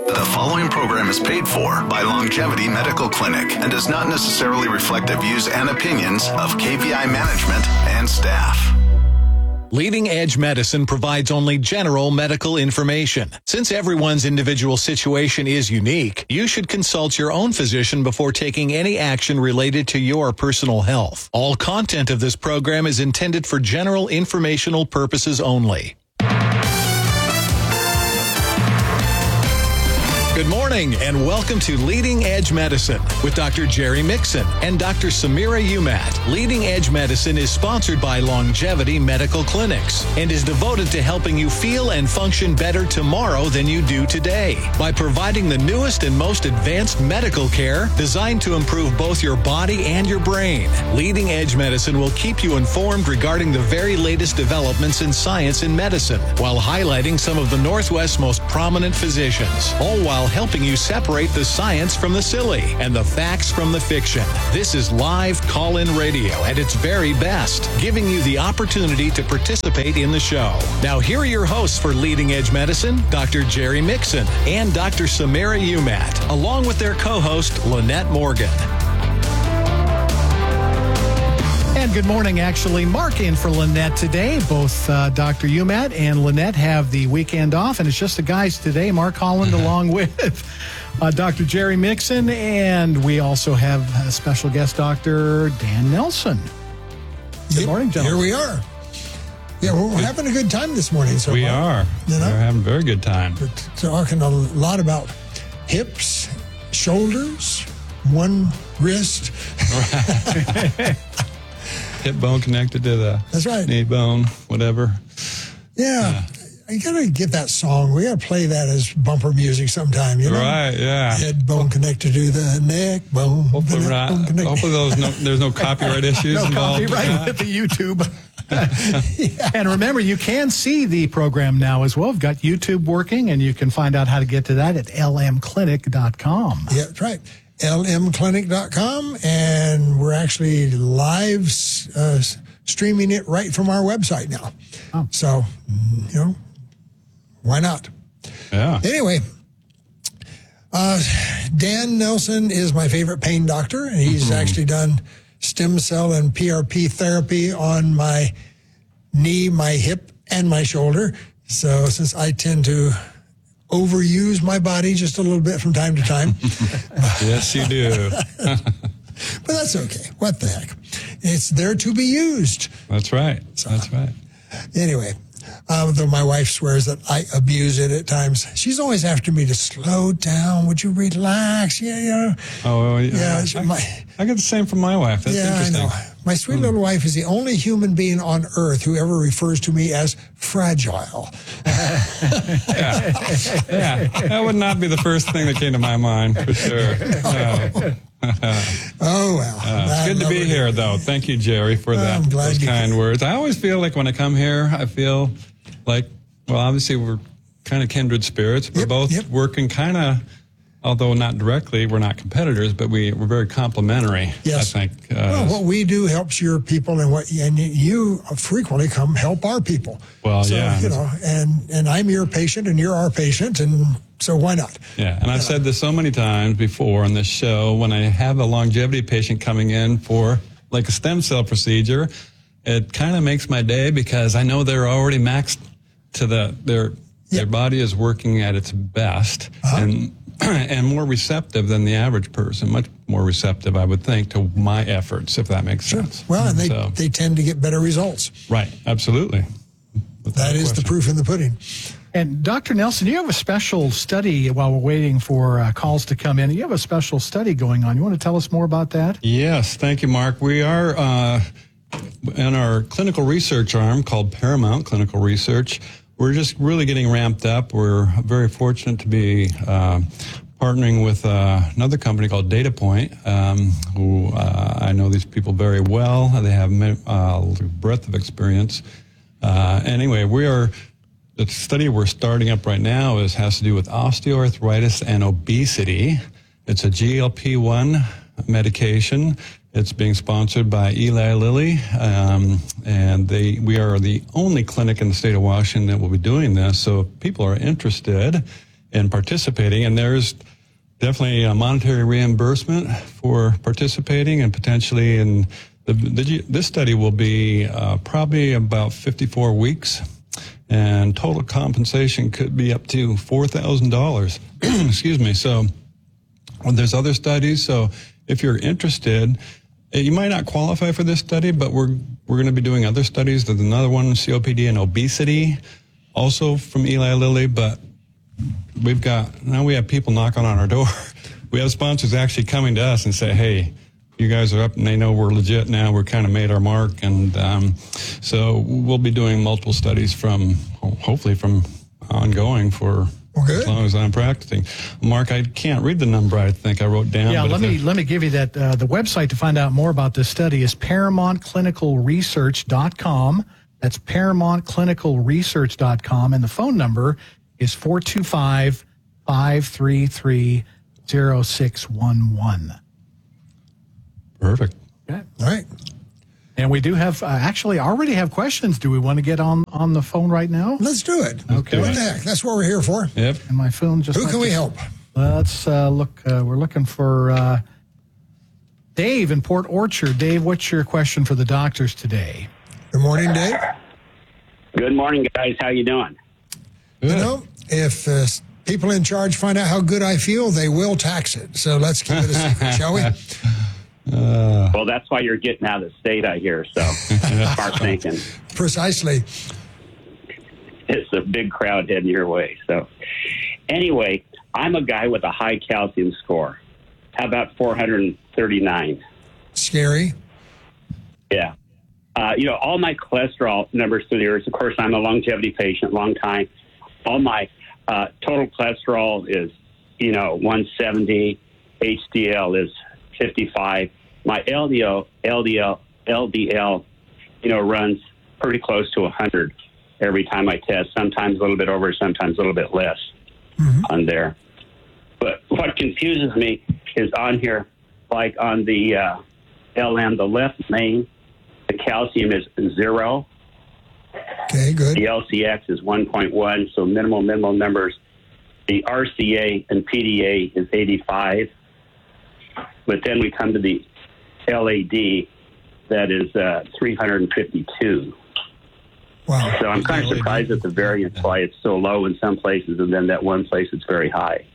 The following program is paid for by Longevity Medical Clinic and does not necessarily reflect the views and opinions of K V I management and staff. Leading Edge Medicine provides only general medical information. Since everyone's individual situation is unique, you should consult your own physician before taking any action related to your personal health. All content of this program is intended for general informational purposes only. Good morning and welcome to Leading Edge Medicine with Doctor Jerry Mixon and Doctor Samira Umat. Leading Edge Medicine is sponsored by Longevity Medical Clinics and is devoted to helping you feel and function better tomorrow than you do today by providing the newest and most advanced medical care designed to improve both your body and your brain. Leading Edge Medicine will keep you informed regarding the very latest developments in science and medicine while highlighting some of the Northwest's most prominent physicians, all while helping you separate the science from the silly and the facts from the fiction. This is live call-in radio at its very best, giving you the opportunity to participate in the show. Now, here are your hosts for Leading Edge Medicine, Doctor Jerry Mixon and Doctor Samira Umat, along with their co-host, Lynette Morgan. And good morning, actually. Mark in for Lynette today. Both uh, Doctor Umat and Lynette have the weekend off, and it's just the guys today. Mark Holland along with uh, Doctor Jerry Mixon, and we also have a special guest, Doctor Dan Nelson. Good yep, morning, gentlemen. Here we are. Yeah, we're, we're having a good time this morning. So we far, are. You know? We're having a very good time. We're talking a lot about hips, shoulders, one wrist. Right. Hip bone connected to the That's right. knee bone, whatever. Yeah. yeah. You got to get that song. We got to play that as bumper music sometime. You know? Right, yeah. Head bone connected to the neck bone. Hopefully, the not, bone hopefully those no, there's no copyright issues no involved. No copyright with the YouTube. yeah. And remember, you can see the program now as well. We've got YouTube working, and you can find out how to get to that at L M clinic dot com. Yeah, that's right. L M clinic dot com, and we're actually live uh, streaming it right from our website now. Oh. So, you know, why not? Yeah. Anyway, uh, Dan Nelson is my favorite pain doctor, and he's mm-hmm. actually done stem cell and P R P therapy on my knee, my hip, and my shoulder. So since I tend to overuse my body just a little bit from time to time. Yes, you do. But that's okay. What the heck? It's there to be used. That's right. So, that's right. Anyway, um, though my wife swears that I abuse it at times, she's always after me to slow down. Would you relax? Yeah, yeah. Oh, yeah. yeah I, my, I get the same from my wife. That's yeah, interesting. I know. My sweet little wife is the only human being on earth who ever refers to me as fragile. yeah. yeah, that would not be the first thing that came to my mind, for sure. No. Oh, well. Uh, it's good to be here, though. Thank you, Jerry, for that, those kind can. words. I always feel like when I come here, I feel like, well, obviously we're kind of kindred spirits. We're yep, both yep. working kind of, although not directly, we're not competitors, but we, we're very complementary, yes. I think. Uh, well, what we do helps your people, and what and you frequently come help our people. Well, so, yeah. you know, and, and I'm your patient, and you're our patient, and so why not? Yeah, and I've said this so many times before on this show, when I have a longevity patient coming in for like a stem cell procedure, it kind of makes my day because I know they're already maxed to the, their, yep. their body is working at its best. Uh-huh. and and more receptive than the average person, much more receptive, I would think, to my efforts, if that makes sure. sense. Well, and they, so. they tend to get better results. Right, absolutely. Without that is question. The proof in the pudding. And Doctor Nelson, you have a special study while we're waiting for uh, calls to come in. You have a special study going on. You want to tell us more about that? Yes, thank you, Mark. We are uh, in our clinical research arm called Paramount Clinical Research. We're just really getting ramped up. We're very fortunate to be uh, partnering with uh, another company called DataPoint, um, who uh, I know these people very well. They have a uh, breadth of experience. Uh, anyway, we are the study we're starting up right now is has to do with osteoarthritis and obesity. It's a G L P one medication. It's being sponsored by Eli Lilly, um, and they we are the only clinic in the state of Washington that will be doing this. So if people are interested in participating, and there's definitely a monetary reimbursement for participating, and potentially in the, the this study will be uh, probably about fifty-four weeks, and total compensation could be up to four thousand dollars. Excuse me. So well, there's other studies. So if you're interested, you might not qualify for this study, but we're we're going to be doing other studies. There's another one, C O P D and obesity, also from Eli Lilly, but we've got, now we have people knocking on our door. We have sponsors actually coming to us and say, hey, you guys are up, and they know we're legit now. We're kind of made our mark. And um, so we'll be doing multiple studies from, hopefully from ongoing for okay. as long as I'm practicing. Mark, I can't read the number I think I wrote down. Yeah, but let me I, let me give you that. Uh, the website to find out more about this study is paramount clinical research dot com. That's paramount clinical research dot com. And the phone number is four two five, five three three, zero six one one. Perfect. Okay. All right. And we do have, uh, actually already have questions. Do we want to get on, on the phone right now? Let's do it. Okay. What the heck? That's what we're here for. Yep. And my phone just... Who can we help? Let's uh, look. Uh, we're looking for uh, Dave in Port Orchard. Dave, what's your question for the doctors today? Good morning, Dave. Good morning, guys. How you doing? You know, if uh, people in charge find out how good I feel, they will tax it. So let's keep it a secret, shall we? Uh, well, that's why you're getting out of the state, I hear. So smart thinking. Precisely. It's a big crowd heading your way. So anyway, I'm a guy with a high calcium score. How about four hundred thirty-nine? Scary. Yeah. Uh, you know, all my cholesterol numbers through the years, of course, I'm a longevity patient, long time. All my uh, total cholesterol is, you know, one seventy. H D L is fifty-five. My L D L, L D L, L D L, you know, runs pretty close to one hundred every time I test. Sometimes a little bit over, sometimes a little bit less mm-hmm. on there. But what confuses me is on here, like on the uh, L M, the left main, the calcium is zero. Okay, good. The L C X is one point one, so minimal, minimal numbers. The R C A and P D A is eighty-five. But then we come to the L A D, that is uh, three hundred fifty-two. Wow. So I'm kind of surprised at the variance, why it's so low in some places, and then that one place it's very high.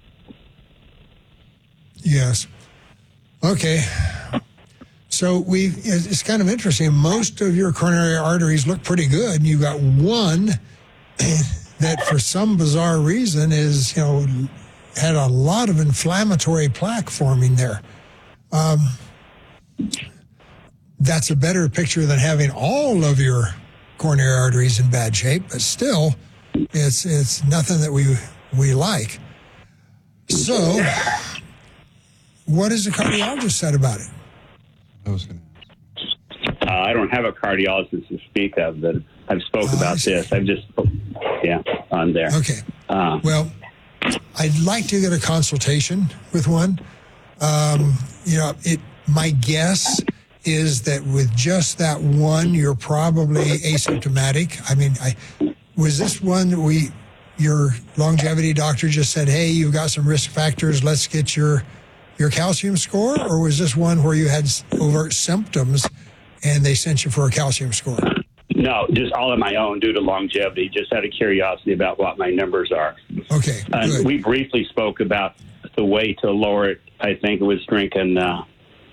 Yes. Okay. So we it's kind of interesting. Most of your coronary arteries look pretty good. You got one that, for some bizarre reason, is you know had a lot of inflammatory plaque forming there. Um, that's a better picture than having all of your coronary arteries in bad shape, but still, it's it's nothing that we we like. So, what has the cardiologist said about it? I was going to. Uh, I don't have a cardiologist to speak of, but I've spoke uh, about this. I've just, yeah, on there. Okay. Uh, well, I'd like to get a consultation with one. Um, you know, it. My guess is that with just that one, you're probably asymptomatic. I mean, I was this one that we, your longevity doctor just said, "Hey, you've got some risk factors. Let's get your your calcium score," or was this one where you had overt symptoms and they sent you for a calcium score? No, just all on my own due to longevity, just out of curiosity about what my numbers are. Okay, and good. We briefly spoke about the way to lower it. I think it was drinking uh,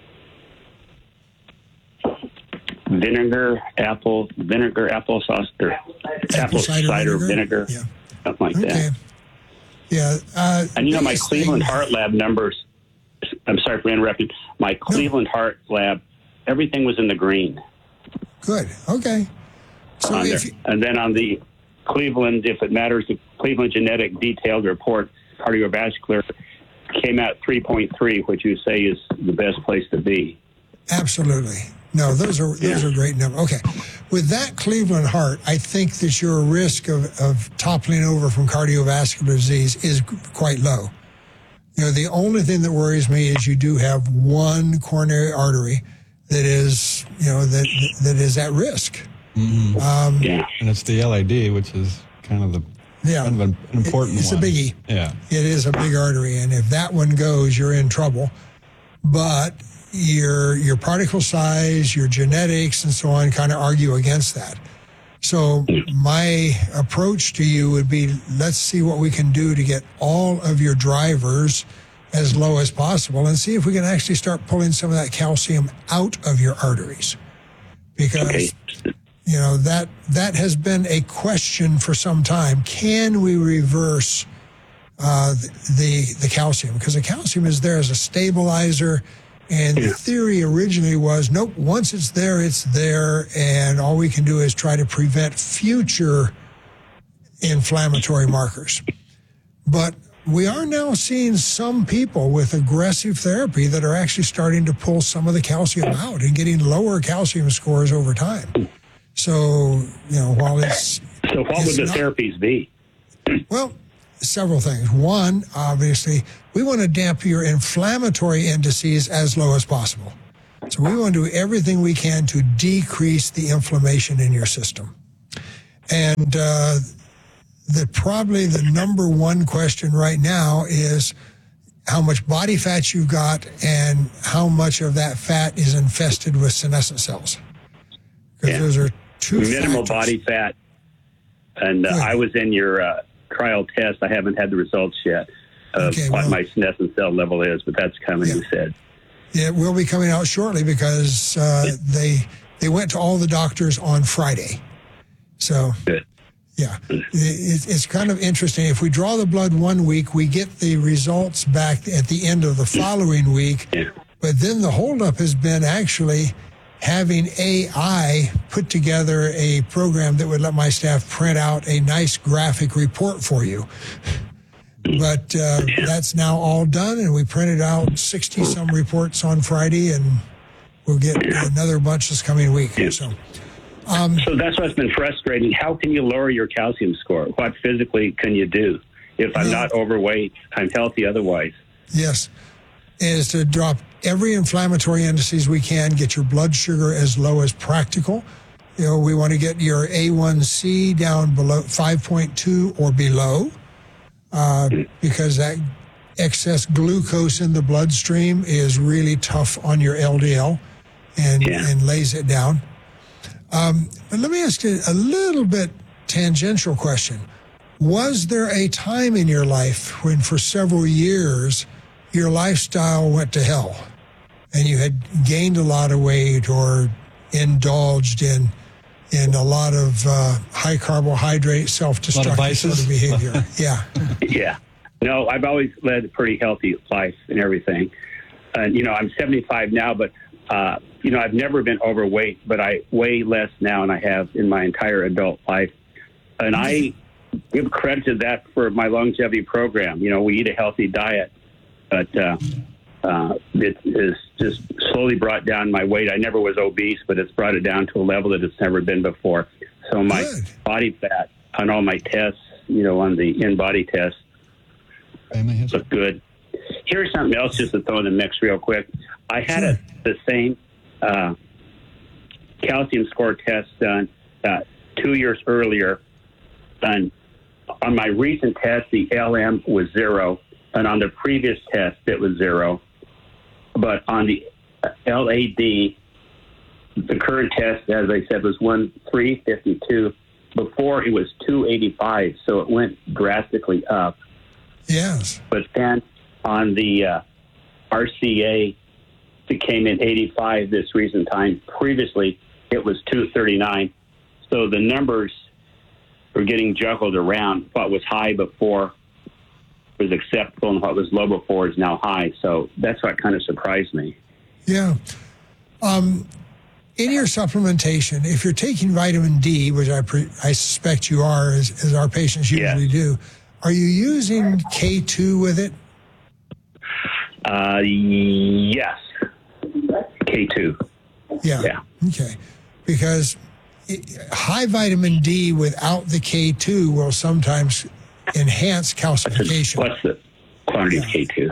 vinegar, apple, vinegar, applesauce, or apple, apple cider, cider vinegar, vinegar yeah. something like okay. that. Yeah. Uh, and, you know, my Cleveland thing. Heart Lab numbers, I'm sorry for interrupting, my Cleveland no. Heart Lab, everything was in the green. Good. Okay. So if you- and then on the Cleveland, if it matters, the Cleveland Genetic Detailed Report, cardiovascular, came out three point three, which you say is the best place to be. Absolutely. No, those are those yeah. are great numbers. Okay. With that Cleveland Heart, I think that your risk of, of toppling over from cardiovascular disease is quite low. You know, the only thing that worries me is you do have one coronary artery that is, you know, that that is at risk. Mm-hmm. Um, yeah. And it's the L A D, which is kind of the Yeah. kind of an important It's one. a biggie. Yeah. It is a big artery, and if that one goes, you're in trouble. But your your particle size, your genetics, and so on kind of argue against that. So my approach to you would be, let's see what we can do to get all of your drivers as low as possible and see if we can actually start pulling some of that calcium out of your arteries. Because, okay. you know, that that has been a question for some time. Can we reverse uh, the, the calcium? Because the calcium is there as a stabilizer. And the theory originally was, nope, once it's there, it's there, and all we can do is try to prevent future inflammatory markers. But we are now seeing some people with aggressive therapy that are actually starting to pull some of the calcium out and getting lower calcium scores over time. So, you know, while it's... So what it's would the not, therapies be? Well, several things. One, obviously, we want to dampen your inflammatory indices as low as possible. So we want to do everything we can to decrease the inflammation in your system. And uh, the probably the number one question right now is how much body fat you've got and how much of that fat is infested with senescent cells. Because Yeah. those are two Minimal factors. body fat. And uh, I was in your uh, trial test. I haven't had the results yet of Okay, what well- my senescent cell level is, but that's coming, you said. It will be coming out shortly because uh, they they went to all the doctors on Friday. So, Good. yeah, it, it's kind of interesting. If we draw the blood one week, we get the results back at the end of the following week. Yeah. But then the holdup has been actually having A I put together a program that would let my staff print out a nice graphic report for you. But uh, that's now all done, and we printed out sixty-some reports on Friday, and we'll get another bunch this coming week. So, um, So that's what's been frustrating. How can you lower your calcium score? What physically can you do? If I'm not overweight, I'm healthy otherwise. yes, is to drop every inflammatory indices we can, get your blood sugar as low as practical. You know, we want to get your A one C down below five point two or below. Uh, because that excess glucose in the bloodstream is really tough on your L D L and, Yeah. and lays it down. Um, but let me ask you a little bit tangential question. Was there a time in your life when for several years your lifestyle went to hell and you had gained a lot of weight or indulged in in a lot of uh, high carbohydrate, self-destructive sort of behavior? Yeah. Yeah. No, I've always led a pretty healthy life and everything. And, you know, I'm seventy-five now, but, uh, you know, I've never been overweight, but I weigh less now than I have in my entire adult life. And I give credit to that for my longevity program. You know, we eat a healthy diet, but uh, uh, it has just slowly brought down my weight. I never was obese, but it's brought it down to a level that it's never been before. So my Good. body fat on all my tests, you know, on the in-body test, look good. Here's something else just to throw in the mix real quick. I had a, the same uh, calcium score test done uh, two years earlier. And on my recent test, the L M was zero. And on the previous test, it was zero. But on the L A D, the current test, as I said, was one three fifty-two. Before, it was two eighty-five, so it went drastically up. Yes. But then on the uh, R C A, it came in eighty-five this recent time. Previously, it was two thirty-nine. So the numbers were getting juggled around. What was high before was acceptable, and what was low before is now high. So that's what kind of surprised me. Yeah. Um, in your supplementation, if you're taking vitamin D, which I pre- I suspect you are, as, as our patients usually Yes. do, are you using K two with it? Uh, yes. K two. Yeah. Yeah. Okay. Because it, high vitamin D without the K two will sometimes enhance calcification. What's the quantity of K two?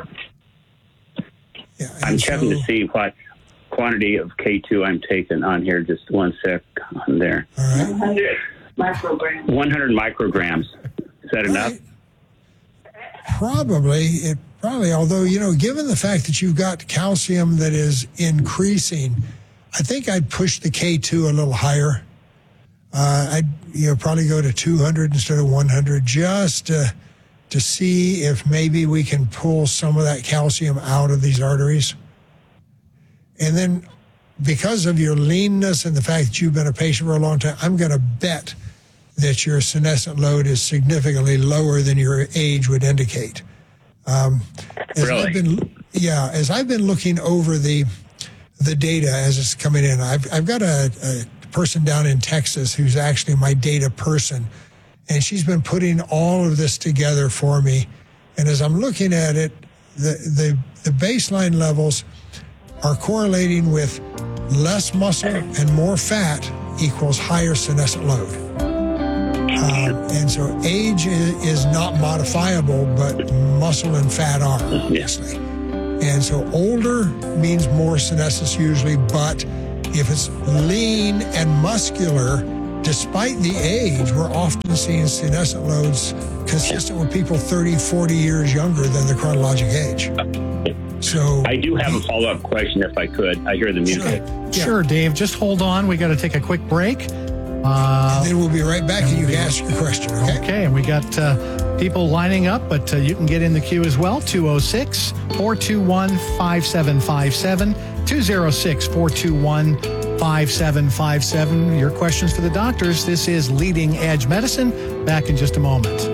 Yeah, I'm and checking so- to see what quantity of K two I'm taking on here. Just one sec on there. All right. one hundred micrograms. one hundred micrograms. Is that enough? Probably. It probably, although, you know, given the fact that you've got calcium that is increasing, I think I'd push the K two a little higher. Uh, I'd you know probably go to two hundred instead of one hundred just to, to see if maybe we can pull some of that calcium out of these arteries. And then because of your leanness and the fact that you've been a patient for a long time, I'm going to bet that your senescent load is significantly lower than your age would indicate. Um, as really? I've been, yeah, as I've been looking over the the data as it's coming in, I've I've got a, a person down in Texas who's actually my data person, and she's been putting all of this together for me. And as I'm looking at it, the the, the baseline levels are correlating with less muscle and more fat equals higher senescent load. Um, and so age is, is not modifiable, but muscle and fat are, obviously. And so older means more senescence usually, but if it's lean and muscular, despite the age, we're often seeing senescent loads consistent with people thirty, forty years younger than the chronologic age. So I do have a follow-up question if I could. I hear the music. Sure, sure Dave. Just hold on. We got to take a quick break. Uh, and then we'll be right back and you can ask your question, okay? Okay, and we got uh, people lining up, but uh, you can get in the queue as well. two oh six, four two one, five seven five seven, two oh six, four two one, five seven five seven. Your questions for the doctors. This is Leading Edge Medicine. Back in just a moment.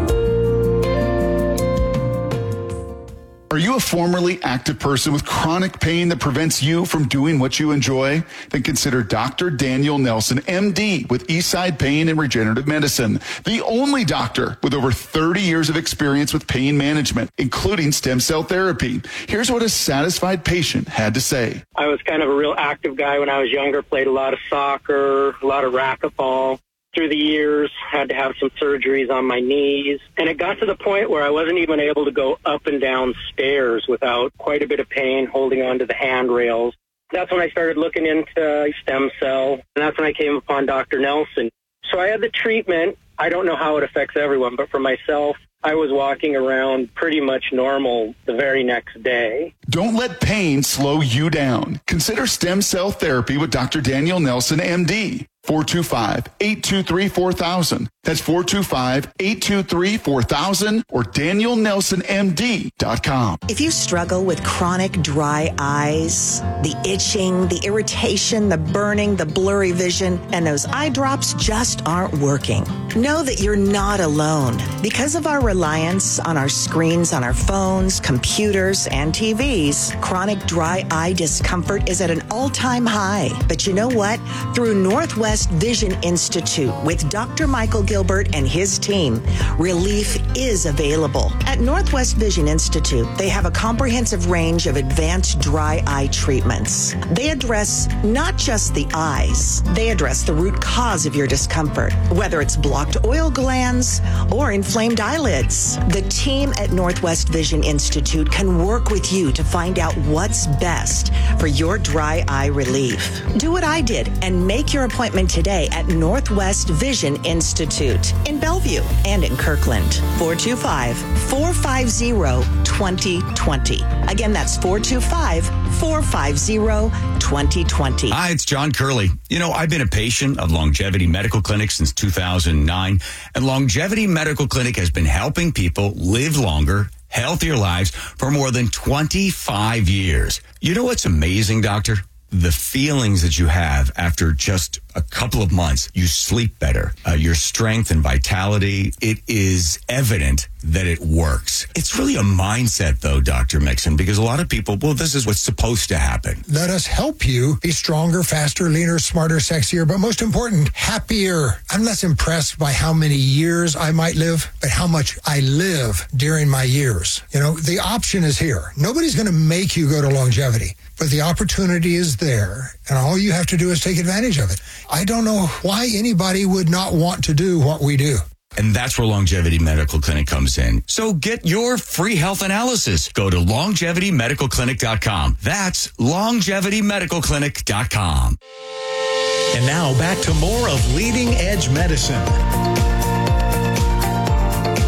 Are you a formerly active person with chronic pain that prevents you from doing what you enjoy? Then consider Doctor Daniel Nelson, M D, with Eastside Pain and Regenerative Medicine, the only doctor with over thirty years of experience with pain management, including stem cell therapy. Here's what a satisfied patient had to say. I was kind of a real active guy when I was younger, played a lot of soccer, a lot of racquetball. Through the years, had to have some surgeries on my knees. And it got to the point where I wasn't even able to go up and down stairs without quite a bit of pain holding onto the handrails. That's when I started looking into stem cell, and that's when I came upon Doctor Nelson. So I had the treatment. I don't know how it affects everyone, but for myself, I was walking around pretty much normal the very next day. Don't let pain slow you down. Consider stem cell therapy with Doctor Daniel Nelson, M D. four two five, eight two three, four thousand. That's four two five, eight two three, four thousand or daniel nelson m d dot com. If you struggle with chronic dry eyes, the itching, the irritation, the burning, the blurry vision, and those eye drops just aren't working, know that you're not alone. Because of our reliance on our screens, on our phones, computers, and T Vs, chronic dry eye discomfort is at an all-time high. But you know what? Through Northwest Vision Institute with Doctor Michael Gilbert and his team, relief is available. At Northwest Vision Institute, they have a comprehensive range of advanced dry eye treatments. They address not just the eyes, they address the root cause of your discomfort, whether it's blocked oil glands or inflamed eyelids. The team at Northwest Vision Institute can work with you to find out what's best for your dry eye relief. Do what I did and make your appointment today at Northwest Vision Institute in Bellevue and in Kirkland. four two five, four five zero, two zero two zero. Again, that's four two five, four five zero, two zero two zero. Hi, it's John Curley. You know, I've been a patient of Longevity Medical Clinic since two thousand nine, and Longevity Medical Clinic has been helping people live longer, healthier lives for more than twenty-five years. You know what's amazing, doctor? The feelings that you have after just a couple of months. You sleep better. Uh, your strength and vitality, it is evident that it works. It's really a mindset, though, Doctor Mixon, because a lot of people, well, this is what's supposed to happen. Let us help you be stronger, faster, leaner, smarter, sexier, but most important, happier. I'm less impressed by how many years I might live, but how much I live during my years. You know, the option is here. Nobody's going to make you go to longevity, but the opportunity is there, and all you have to do is take advantage of it. I don't know why anybody would not want to do what we do. And that's where Longevity Medical Clinic comes in. So get your free health analysis. Go to longevity medical clinic dot com. That's longevity medical clinic dot com. And now back to more of Leading Edge Medicine.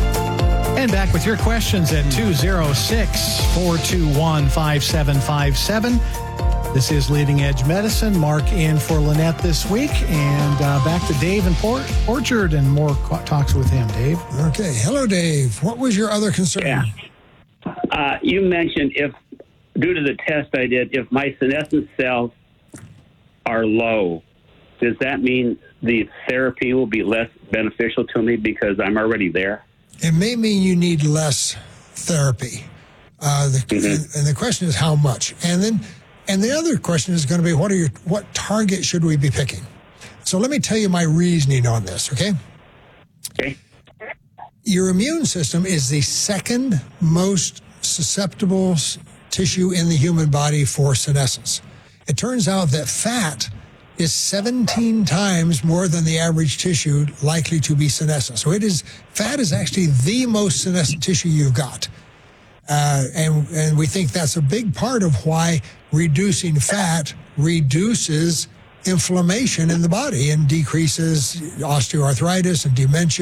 line back with your questions at two oh six, four two one, five seven five seven. This is Leading Edge Medicine. Mark in for Lynette this week. And uh, back to Dave in Port Orchard and more talks with him. Dave? Okay. Hello, Dave. What was your other concern? Yeah. Uh, you mentioned if, due to the test I did, if my senescent cells are low, does that mean the therapy will be less beneficial to me because I'm already there? It may mean you need less therapy. Uh, the, mm-hmm. And the question is how much. And then, and the other question is going to be what are your what target should we be picking? So let me tell you my reasoning on this. Okay. Okay. Your immune system is the second most susceptible tissue in the human body for senescence. It turns out that fat is seventeen times more than the average tissue likely to be senescent. So it is, fat is actually the most senescent tissue you've got. Uh, and, and we think that's a big part of why reducing fat reduces inflammation in the body and decreases osteoarthritis and dementia.